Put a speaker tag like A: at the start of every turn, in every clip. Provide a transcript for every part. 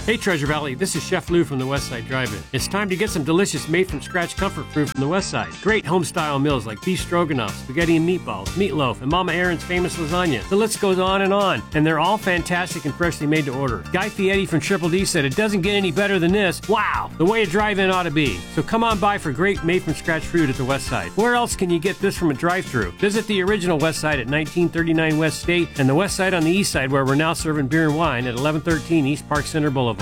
A: Hey Treasure Valley, this is Chef Lou from the Westside Drive-In. It's time to get some delicious made-from-scratch comfort food from the Westside. Great home-style meals like beef stroganoff, spaghetti and meatballs, meatloaf, and Mama Aaron's famous lasagna. The list goes on, and they're all fantastic and freshly made to order. Guy Fieri from Triple D said it doesn't get any better than this. Wow, the way a drive-in ought to be. So come on by for great made-from-scratch food at the Westside. Where else can you get this from a drive-thru? Visit the original Westside at 1939 West State and the Westside on the East Side, where we're now serving beer and wine at 1113 East Park Center Boulevard.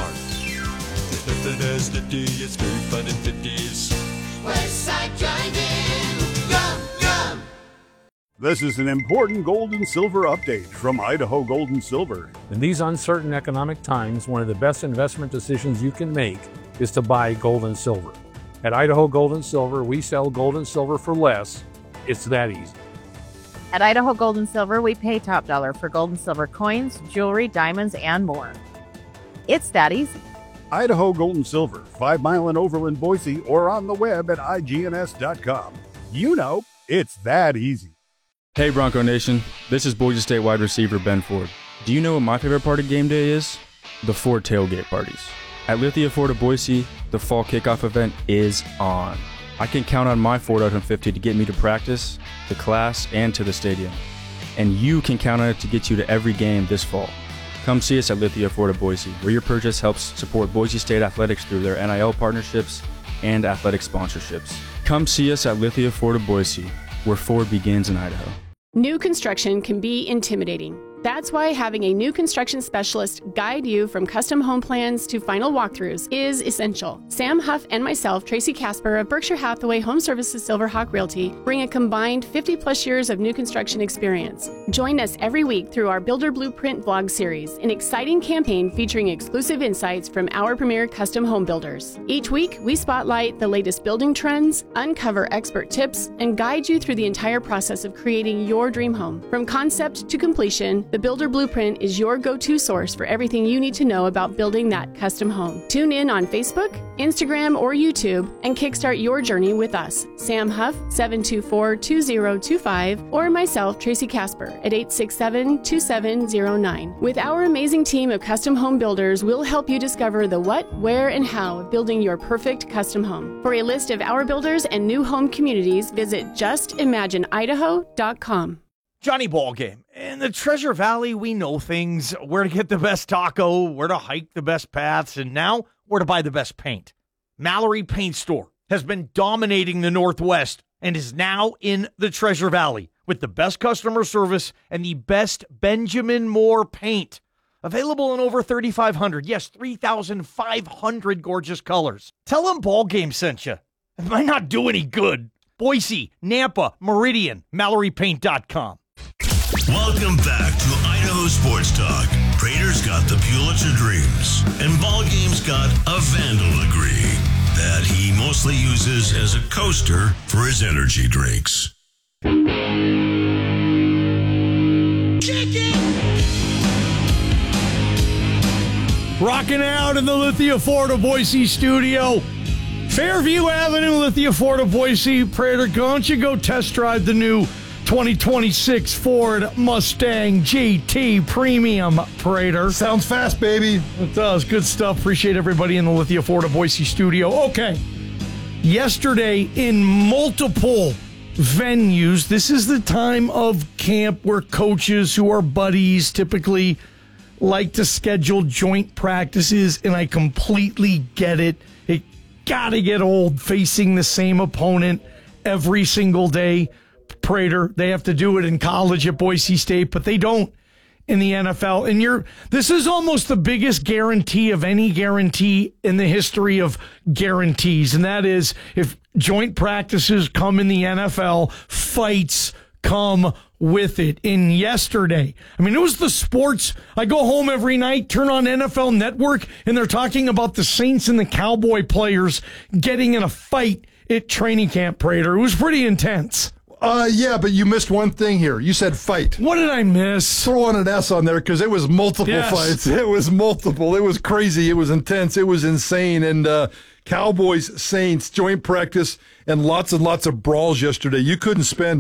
B: Westside Drive-In. Yum, yum.
C: This is an important gold and silver update from Idaho Gold and Silver.
D: In these uncertain economic times, one of the best investment decisions you can make is to buy gold and silver. At Idaho Gold and Silver, we sell gold and silver for less. It's that easy.
E: At Idaho Gold and Silver, we pay top dollar for gold and silver coins, jewelry, diamonds, and more. It's that easy.
C: Idaho Gold and Silver, 5 Mile and Overland, Boise, or on the web at igns.com. You know, it's that easy.
F: Hey Bronco Nation, this is Boise State wide receiver Ben Ford. Do you know what my favorite part of game day is? The Ford tailgate parties. At Lithia Ford of Boise, the fall kickoff event is on. I can count on my Ford F-150 to get me to practice, to class, and to the stadium. And you can count on it to get you to every game this fall. Come see us at Lithia Ford of Boise, where your purchase helps support Boise State athletics through their NIL partnerships and athletic sponsorships. Come see us at Lithia Ford of Boise, where Ford begins in Idaho.
G: New construction can be intimidating. That's why having a new construction specialist guide you from custom home plans to final walkthroughs is essential. Sam Huff and myself, Tracy Casper of Berkshire Hathaway Home Services Silverhawk Realty, bring a combined 50-plus years of new construction experience. Join us every week through our Builder Blueprint vlog series, an exciting campaign featuring exclusive insights from our premier custom home builders. Each week, we spotlight the latest building trends, uncover expert tips, and guide you through the entire process of creating your dream home. From concept to completion, the Builder Blueprint is your go-to source for everything you need to know about building that custom home. Tune in on Facebook, Instagram, or YouTube and kickstart your journey with us. Sam Huff, 724-2025, or myself, Tracy Casper, at 867-2709. With our amazing team of custom home builders, we'll help you discover the what, where, and how of building your perfect custom home. For a list of our builders and new home communities, visit justimagineidaho.com.
H: Johnny Ballgame. In the Treasure Valley, we know things, where to get the best taco, where to hike the best paths, and now where to buy the best paint. Mallory Paint Store has been dominating the Northwest and is now in the Treasure Valley with the best customer service and the best Benjamin Moore paint. Available in over 3,500, yes, 3,500 gorgeous colors. Tell them Ballgame sent you. It might not do any good. Boise, Nampa, Meridian, MalloryPaint.com.
I: Welcome back to Idaho Sports Talk. Prater's got the Pulitzer Dreams, and Ballgame's got a Vandal degree that he mostly uses as a coaster for his energy drinks.
H: Rocking out in the Lithia Ford of Boise studio. Fairview Avenue, Lithia Ford of Boise. Prater, don't you go test drive the new 2026 Ford Mustang GT Premium, Prater.
J: Sounds fast, baby.
H: It does. Good stuff. Appreciate everybody in the Lithia Ford of Boise studio. Okay. Yesterday, in multiple venues, this is the time of camp where coaches who are buddies typically like to schedule joint practices, and I completely get it. It gotta get old facing the same opponent every single day. Prater, they have to do it in college at Boise State, but they don't in the NFL. And this is almost the biggest guarantee of any guarantee in the history of guarantees. And that is, if joint practices come in the NFL, fights come with it. In yesterday, I mean, it was the sports. I go home every night, turn on NFL Network, and they're talking about the Saints and the Cowboy players getting in a fight at training camp, Prater. It was pretty intense.
J: Yeah, but you missed one thing here. You said fight.
H: What did I miss?
J: Throw on an S on there because it was multiple fights. It was multiple. It was crazy. It was intense. It was insane. And Cowboys, Saints, joint practice, and lots of brawls yesterday. You couldn't spend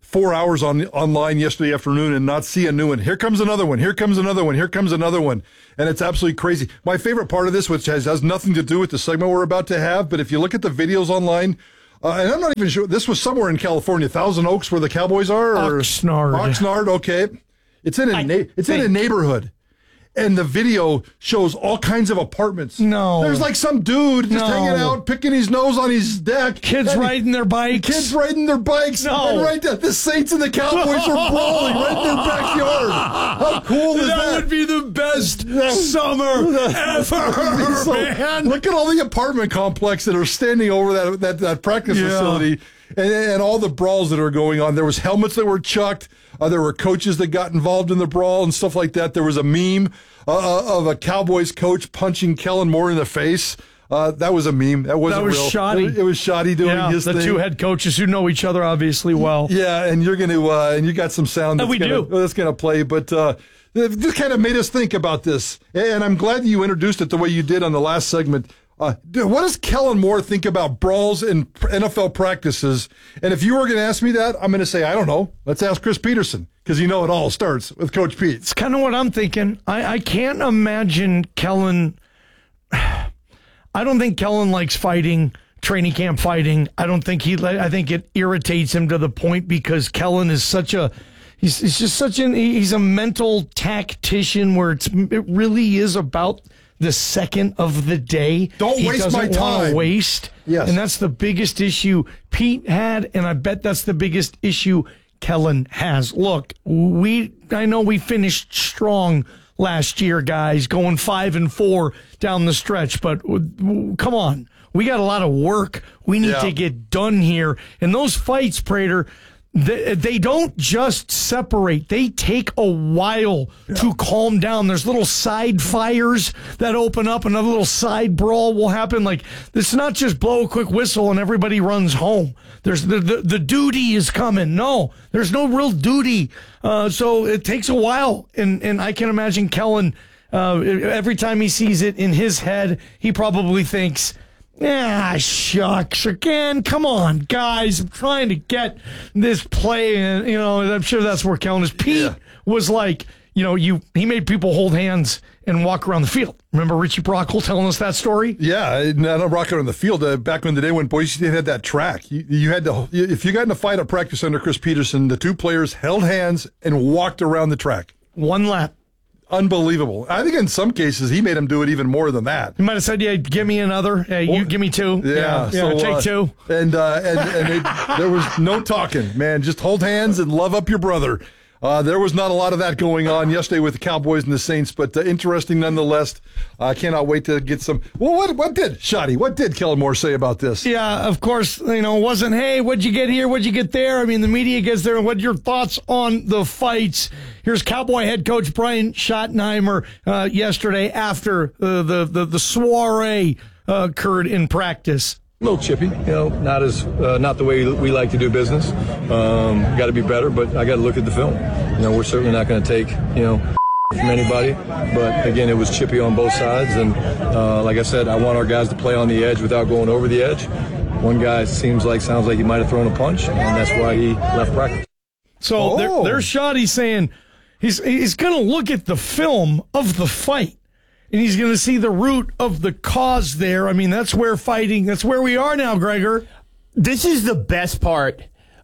J: 4 hours online yesterday afternoon and not see a new one. Here comes another one. Here comes another one. Here comes another one. And it's absolutely crazy. My favorite part of this, which has nothing to do with the segment we're about to have, but if you look at the videos online, and I'm not even sure, this was somewhere in California, Thousand Oaks, where the Cowboys are? Or Oxnard, okay. It's in a neighborhood. And the video shows all kinds of apartments.
H: No.
J: There's like some dude just hanging out, picking his nose on his deck.
H: Kids riding their bikes.
J: No. And right there, the Saints and the Cowboys are brawling right in their backyard. How cool is that?
H: That would be the best summer ever, man.
J: Look at all the apartment complex that are standing over that practice facility. And all the brawls that are going on. There was helmets that were chucked. There were coaches that got involved in the brawl and stuff like that. There was a meme of a Cowboys coach punching Kellen Moore in the face. That was a meme. That wasn't real. That was
H: Shoddy.
J: It was Shoddy doing his thing.
H: The two head coaches who know each other obviously well.
J: Yeah, and you're going to and you got some sound that's going to play. But this kind of made us think about this. And I'm glad that you introduced it the way you did on the last segment. What does Kellen Moore think about brawls in NFL practices? And if you were going to ask me that, I'm going to say, I don't know. Let's ask Chris Peterson, because it all starts with Coach Pete.
H: It's kind of what I'm thinking. I can't imagine Kellen. I don't think Kellen likes fighting, training camp fighting. I think it irritates him to the point because Kellen is he's a mental tactician where it really is about the second of the day.
J: Don't waste my time.
H: Waste.
J: Yes.
H: And that's the biggest issue Pete had, and I bet that's the biggest issue Kellen has. Look, I know we finished strong last year, guys, going 5-4 down the stretch, but come on. We got a lot of work we need to get done here. And those fights, Prater, they don't just separate. They take a while to calm down. There's little side fires that open up. Another little side brawl will happen. Like, it's not just blow a quick whistle and everybody runs home. There's the duty is coming. No, there's no real duty. So it takes a while. And I can imagine Kellen, every time he sees it in his head, he probably thinks, shucks, again, come on, guys, I'm trying to get this play, and, I'm sure that's where Kellen is. Pete was like, he made people hold hands and walk around the field. Remember Richie Brockle telling us that story?
J: Yeah, not walking around the field. Back in the day when Boise State had that track, you had to, if you got in a fight at practice under Chris Peterson, the two players held hands and walked around the track.
H: One lap.
J: Unbelievable. I think in some cases he made him do it even more than that.
H: He might have said, give me another. You give me two.
J: So,
H: take two.
J: And there was no talking, man. Just hold hands and love up your brother. There was not a lot of that going on yesterday with the Cowboys and the Saints, but interesting nonetheless. I cannot wait to get some. Well, what did Kellen Moore say about this?
H: Yeah, of course, it wasn't, hey, what'd you get here? What'd you get there? I mean, the media gets there. What's your thoughts on the fights? Here's Cowboy head coach Brian Schottenheimer yesterday after the soiree occurred in practice.
K: A little chippy, not the way we like to do business. Got to be better, but I got to look at the film. We're certainly not going to take, from anybody. But again, it was chippy on both sides, and like I said, I want our guys to play on the edge without going over the edge. One guy sounds like he might have thrown a punch, and that's why he left practice.
H: So there's Shoddy saying he's going to look at the film of the fight. And he's going to see the root of the cause there. I mean, that's where we are now, Gregor.
L: This is the best part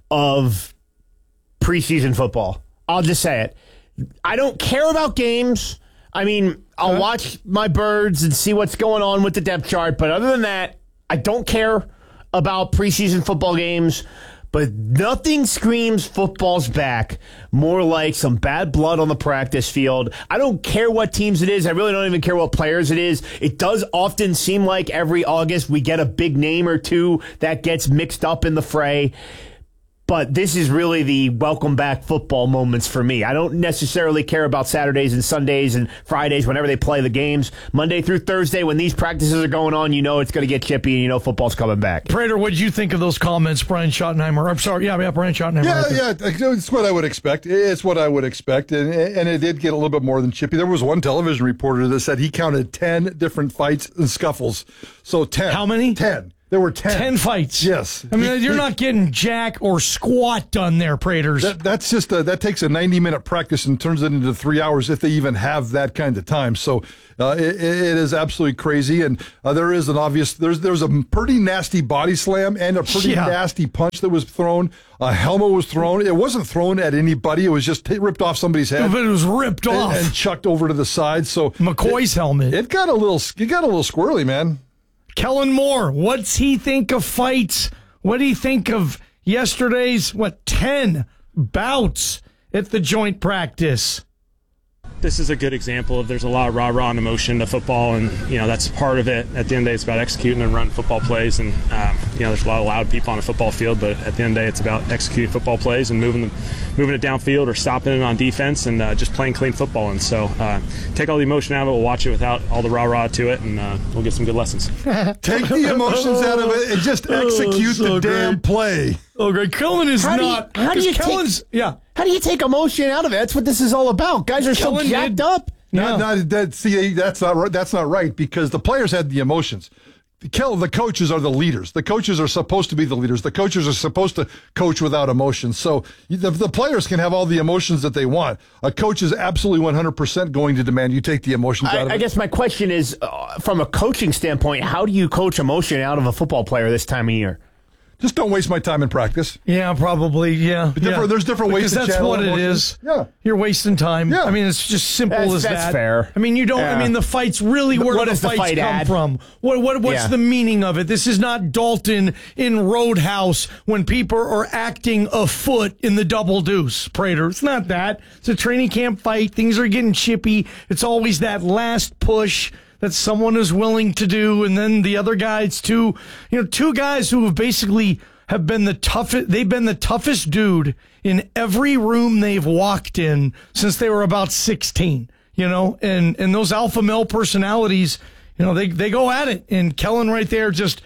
L: of preseason football. I'll just say it. I don't care about games. I mean, I'll watch my birds and see what's going on with the depth chart. But other than that, I don't care about preseason football games. But nothing screams football's back more like some bad blood on the practice field. I don't care what teams it is. I really don't even care what players it is. It does often seem like every August we get a big name or two that gets mixed up in the fray. But this is really the welcome back football moments for me. I don't necessarily care about Saturdays and Sundays and Fridays whenever they play the games. Monday through Thursday, when these practices are going on, it's going to get chippy and football's coming back.
H: Prater, what did you think of those comments, Brian Schottenheimer? I'm sorry, Brian Schottenheimer.
J: Yeah, it's what I would expect. It's what I would expect, and it did get a little bit more than chippy. There was one television reporter that said he counted 10 different fights and scuffles. So 10.
H: How many?
J: 10. There were 10.
H: 10 fights.
J: Yes.
H: I mean, you're not getting jack or squat done there, Praters.
J: That's just that takes a 90-minute practice and turns it into 3 hours if they even have that kind of time. So it is absolutely crazy. And there is an obvious, there's a pretty nasty body slam and a pretty nasty punch that was thrown. A helmet was thrown. It wasn't thrown at anybody. It was just ripped off somebody's head.
H: But it was ripped off
J: and chucked over to the side. So
H: McCoy's helmet.
J: It got a little squirrely, man.
H: Kellen Moore, what's he think of fights? What do you think of yesterday's 10 bouts at the joint practice?
M: This is a good example of there's a lot of rah-rah and emotion to football, and that's part of it. At the end of the day, it's about executing and running football plays, and there's a lot of loud people on a football field, but at the end of the day, it's about executing football plays and moving it downfield or stopping it on defense and just playing clean football. And so take all the emotion out of it. We'll watch it without all the rah-rah to it, and we'll get some good lessons.
J: Take the emotions out of it and just execute the damn play.
H: Oh, great. Kellen is not.
L: How do you take emotion out of it? That's what this is all about. Guys are so jacked up.
J: That's not right because the players had the emotions. The coaches are the leaders. The coaches are supposed to be the leaders. The coaches are supposed to coach without emotions. So the players can have all the emotions that they want. A coach is absolutely 100% going to demand you take the emotions out of it.
L: I guess my question is, from a coaching standpoint, how do you coach emotion out of a football player this time of year?
J: Just don't waste my time in practice.
H: Yeah, probably. Yeah.
J: There's different ways to channel
H: what
J: emotions.
H: It is.
J: Yeah.
H: You're wasting time. Yeah. I mean, it's just simple as that.
L: That's fair.
H: I mean, you don't. Yeah. I mean, the fights really. Where do the fights come from? What's the meaning of it? This is not Dalton in Roadhouse when people are acting a foot in the double deuce. Prater. It's not that. It's a training camp fight. Things are getting chippy. It's always that last push that someone is willing to do, and then the other guy, it's two guys who have basically been the toughest. They've been the toughest dude in every room they've walked in since they were about 16. And those alpha male personalities, they go at it. And Kellen right there, just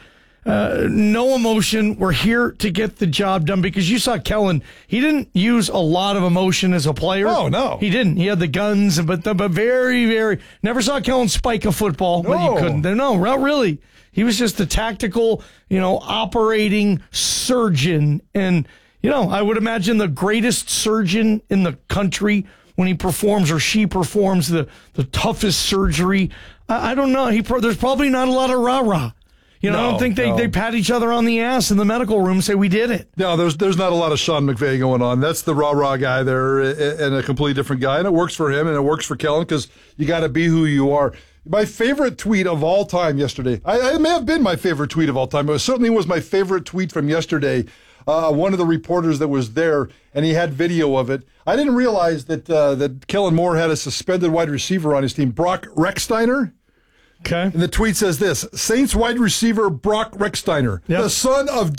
H: no emotion. We're here to get the job done, because you saw Kellen. He didn't use a lot of emotion as a player.
J: Oh, no.
H: He didn't. He had the guns, but very, very, never saw Kellen spike a football, but he couldn't. No, not really. He was just a tactical, operating surgeon. And, I would imagine the greatest surgeon in the country, when he performs or she performs the toughest surgery, I don't know. There's probably not a lot of rah-rah. I don't think they pat each other on the ass in the medical room and say, we did it.
J: No, there's not a lot of Sean McVay going on. That's the rah-rah guy there, and a completely different guy. And it works for him, and it works for Kellen, because you got to be who you are. My favorite tweet of all time yesterday, I may have been my favorite tweet of all time, but it certainly was my favorite tweet from yesterday. One of the reporters that was there, and he had video of it. I didn't realize that Kellen Moore had a suspended wide receiver on his team, Brock Rechsteiner.
H: Okay.
J: And the tweet says this: Saints wide receiver Brock Rechsteiner, the son of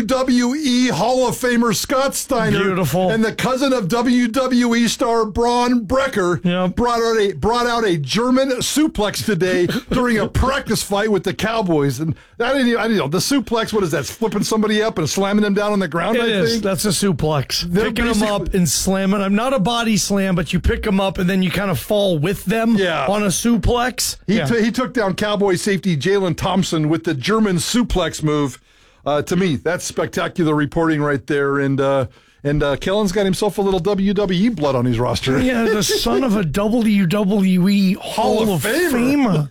J: WWE Hall of Famer Scott Steiner,
H: beautiful,
J: and the cousin of WWE star Braun Brecker, brought out a German suplex today during a practice fight with the Cowboys. And I didn't know the suplex. What is that? Flipping somebody up and slamming them down on the ground. I think
H: that's a suplex. Picking them up and slamming. I'm not a body slam, but you pick them up and then you kind of fall with them on a suplex.
J: He took down Cowboy safety Jalen Thompson with the German suplex move. To me, that's spectacular reporting right there. And Kellen's got himself a little WWE blood on his roster.
H: Yeah, the son of a WWE Hall of Famer.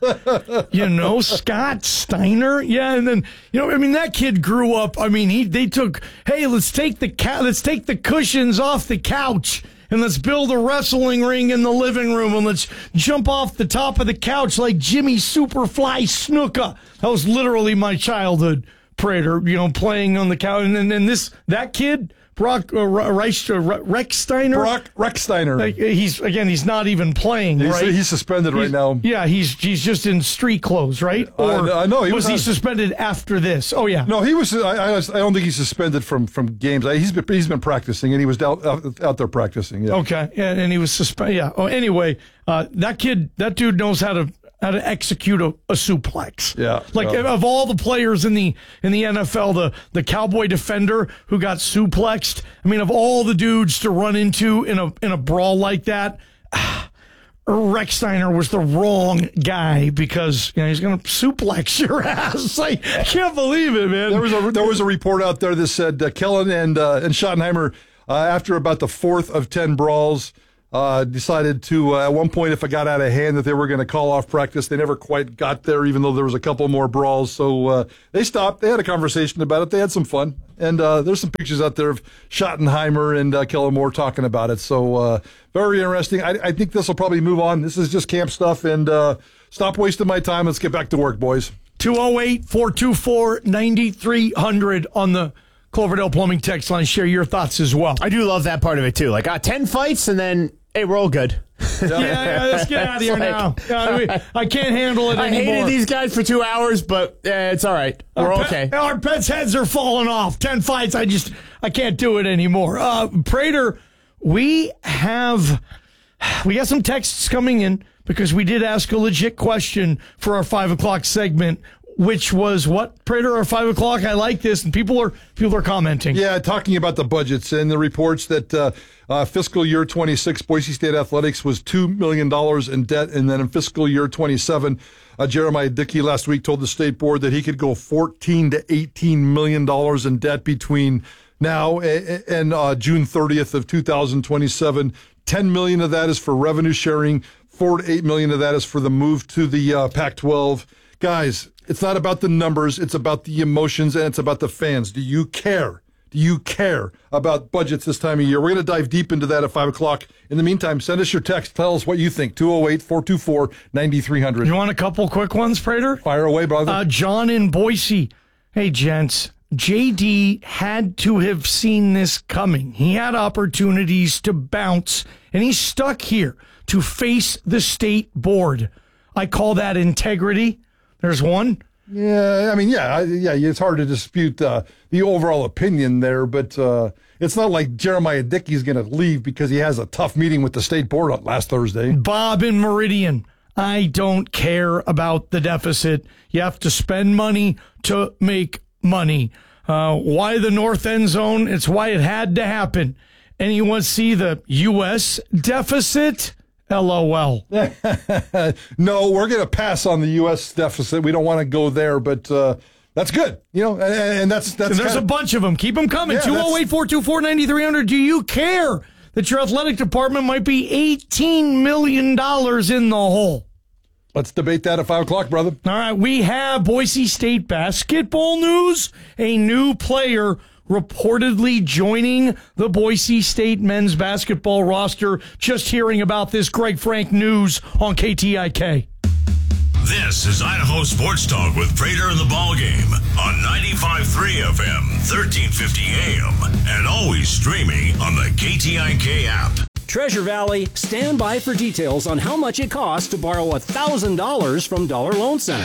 H: Scott Steiner. Yeah, and then that kid grew up. They took. Hey, let's take the cushions off the couch. And let's build a wrestling ring in the living room, and let's jump off the top of the couch like Jimmy Superfly Snuka. That was literally my childhood, Prater, playing on the couch. And then that kid, Brock Rechsteiner.
J: Brock Rechsteiner.
H: He's not even playing, right?
J: He's suspended right now.
H: Yeah, he's just in street clothes, right? Or
J: no,
H: was he suspended after this? Oh, yeah.
J: No, he was. I don't think he's suspended from games. He's been practicing, and he was out there practicing. Yeah.
H: Okay, and he was suspended. Yeah. Oh, anyway, that dude knows how to execute a suplex.
J: Yeah.
H: Of all the players in the NFL, the Cowboy defender who got suplexed, of all the dudes to run into in a brawl like that, Rechsteiner was the wrong guy because he's going to suplex your ass. I can't believe it, man.
J: There was a report out there that said Kellen and Schottenheimer, after about the 4th of 10 brawls, decided to, at one point, if it got out of hand, that they were going to call off practice. They never quite got there, even though there was a couple more brawls. So they stopped. They had a conversation about it. They had some fun. And there's some pictures out there of Schottenheimer and Kellen Moore talking about it. So very interesting. I think this will probably move on. This is just camp stuff. And stop wasting my time. Let's get back to work, boys.
H: 208-424-9300 on the Cloverdale Plumbing text line. Share your thoughts as well.
L: I do love that part of it, too. Like, 10 fights, and then, hey, we're all good.
H: Yeah, let's get out of here now. I can't handle it anymore.
L: I hated these guys for 2 hours, but it's all right. We're okay.
H: Our pets' heads are falling off. 10 fights, I can't do it anymore. Prater, we got some texts coming in because we did ask a legit question for our 5 o'clock segment, which was what, Prater, our 5 o'clock? I like this, and people are commenting.
J: Yeah, talking about the budgets and the reports that fiscal year 26, Boise State Athletics was $2 million in debt, and then in fiscal year 27, Jeremiah Dickey last week told the state board that he could go $14 to $18 million in debt between now and June 30th of 2027. $10 million of that is for revenue sharing. $4 to $8 million of that is for the move to the Pac-12. Guys, it's not about the numbers. It's about the emotions, and it's about the fans. Do you care? Do you care about budgets this time of year? We're going to dive deep into that at 5 o'clock. In the meantime, send us your text. Tell us what you think. 208-424-9300.
H: You want a couple quick ones, Prater?
J: Fire away, brother.
H: John in Boise. Hey, gents. JD had to have seen this coming. He had opportunities to bounce, and he's stuck here to face the state board. I call that integrity. There's one.
J: Yeah, I mean, it's hard to dispute the overall opinion there, but it's not like Jeremiah Dickey's going to leave because he has a tough meeting with the state board last Thursday.
H: Bob in Meridian. I don't care about the deficit. You have to spend money to make money. Why the north end zone? It's why it had to happen. Anyone see the U.S. deficit? LOL.
J: No, we're going to pass on the U.S. deficit. We don't want to go there, but that's good. And that's
H: there's a bunch of them. Keep them coming. 208-424-9300. Do you care that your athletic department might be $18 million in the hole?
J: Let's debate that at 5 o'clock, brother.
H: All right, we have Boise State basketball news. A new player reportedly joining the Boise State men's basketball roster. Just hearing about this, Greg Frank News on KTIK.
I: This is Idaho Sports Talk with Prater and the Ball Game on 95.3 FM, 1350 AM, and always streaming on the KTIK app.
N: Treasure Valley, stand by for details on how much it costs to borrow $1,000 from Dollar Loan Center.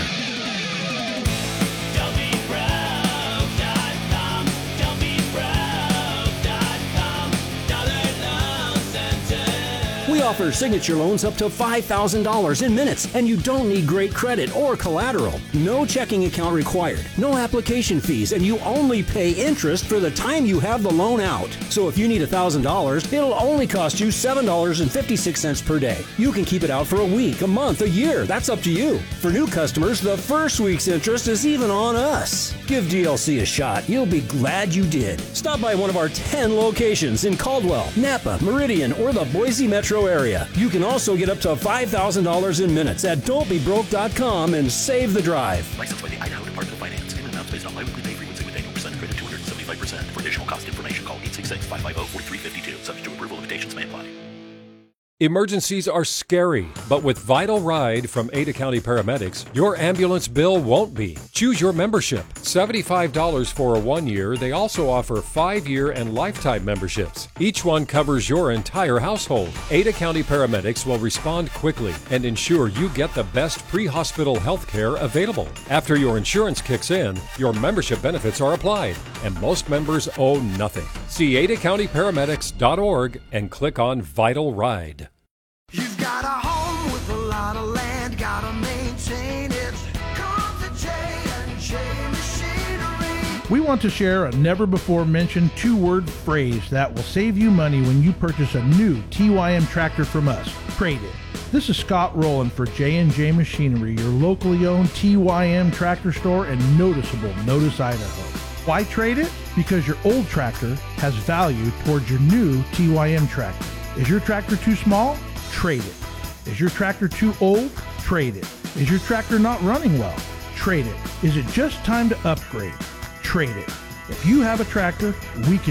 N: We offer signature loans up to $5,000 in minutes, and you don't need great credit or collateral. No checking account required, no application fees, and you only pay interest for the time you have the loan out. So if you need $1,000, it'll only cost you $7.56 per day. You can keep it out for a week, a month, a year. That's up to you. For new customers, the first week's interest is even on us. Give DLC a shot. You'll be glad you did. Stop by one of our 10 locations in Caldwell, Napa, Meridian, or the Boise metro area. You can also get up to $5,000 in minutes at don'tbebroke.com and save the drive.
O: Licensed by the Idaho Department of Finance. Payment amounts based on biweekly pay frequency with annual percent credit 275%. For additional cost information, call 866-550-4352. Subject to approval, limitations may apply.
P: Emergencies are scary, but with Vital Ride from Ada County Paramedics, your ambulance bill won't be. Choose your membership. $75 for a 1 year. They also offer 5-year and lifetime memberships. Each one covers your entire household. Ada County Paramedics will respond quickly and ensure you get the best pre-hospital health care available. After your insurance kicks in, your membership benefits are applied, and most members owe nothing. See adacountyparamedics.org and click on Vital Ride.
B: You've got a home with a lot of land, gotta maintain it. Come to J&J Machinery.
Q: We want to share a never-before-mentioned 2-word phrase that will save you money when you purchase a new TYM tractor from us. Trade it. This is Scott Rowland for J&J Machinery, your locally owned TYM tractor store in noticeable Notice, Idaho. Why trade it? Because your old tractor has value towards your new TYM tractor. Is your tractor too small? Trade it. Is your tractor too old? Trade it. Is your tractor not running well? Trade it. Is it just time to upgrade? Trade it. If you have a tractor, we can